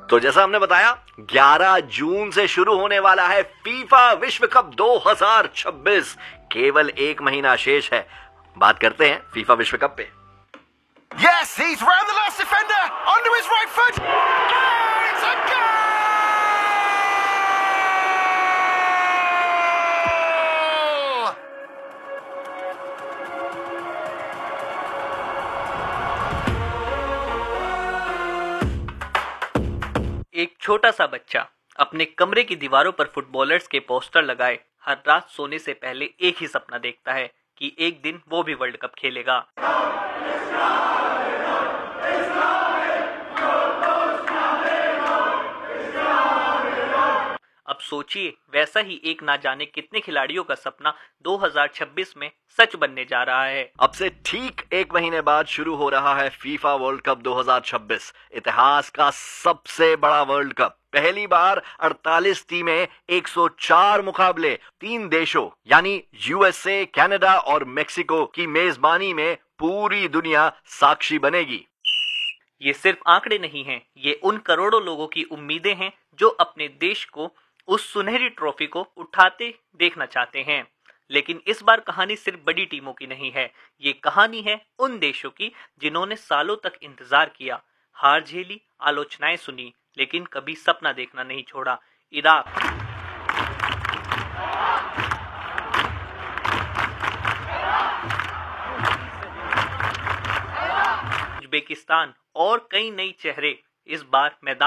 तो जैसा हमने बताया 11 जून से शुरू होने वाला है फीफा विश्व कप 2026। केवल 1 महीना शेष है। बात करते हैं फीफा विश्व कप पे। Yes, he's round the last defender onto his right foot. Oh, it's a goal! एक छोटा सा बच्चा अपने कमरे की दीवारों पर फुटबॉलर्स के पोस्टर लगाए हर रात सोने से पहले एक ही सपना देखता है कि एक दिन वो भी वर्ल्ड कप खेलेगा। अब सोचिए वैसा ही एक ना जाने कितने खिलाड़ियों का सपना 2026 में सच बनने जा रहा है। अब से ठीक 1 महीने बाद शुरू हो रहा है फीफा वर्ल्ड कप 2026। इतिहास का सबसे बड़ा वर्ल्ड कप। पहली बार 48 टीमें 104 मुकाबले 3 देशों यानी यूएसए, कनाडा और मेक्सिको की मेजबानी में पूरी दुनिया साक्षी बनेगी। ये सिर्फ आंकड़े नहीं हैं, ये उन करोड़ों लोगों की उम्मीदें हैं जो अपने देश को उस सुनहरी ट्रॉफी को उठाते देखना चाहते हैं। लेकिन इस बार कहानी सिर्फ बड़ी टीमों की नहीं है, ये कहानी है उन देशों की जिन्होंने सालों तक इंतजार किया, हार झेली, आलोचनाएं सुनी, लेकिन कभी सपना देखना नहीं छोड़ा। इराक, उज्बेकिस्तान और कई नए चेहरे इस बार मैदान